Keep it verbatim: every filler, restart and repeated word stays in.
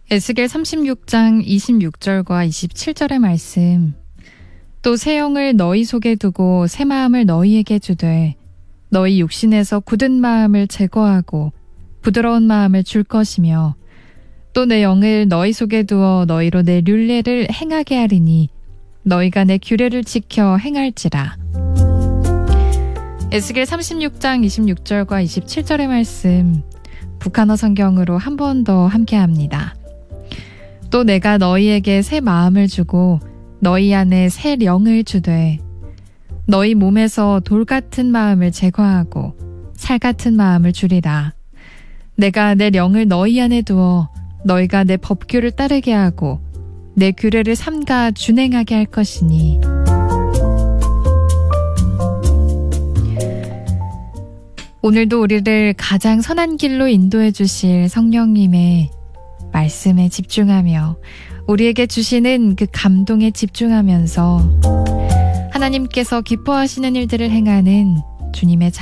에스겔 삼십육 장 이십육 절과 이십칠 절의 말씀. 또 새 영을 너희 속에 두고 새 마음을 너희에게 주되 너희 육신에서 굳은 마음을 제거하고 부드러운 마음을 줄 것이며 또 내 영을 너희 속에 두어 너희로 내 륜례를 행하게 하리니 너희가 내 규례를 지켜 행할지라. 에스겔 삼십육 장 이십육 절과 이십칠 절의 말씀, 북한어 성경으로 한 번 더 함께합니다. 또 내가 너희에게 새 마음을 주고 너희 안에 새 영을 주되 너희 몸에서 돌 같은 마음을 제거하고 살 같은 마음을 주리라. 내가 내 영을 너희 안에 두어 너희가 내 법규를 따르게 하고 내 규례를 삼가 준행하게 할 것이니. 오늘도 우리를 가장 선한 길로 인도해 주실 성령님의 말씀에 집중하며 우리에게 주시는 그 감동에 집중하면서 하나님께서 기뻐하시는 일들을 행하는 주님의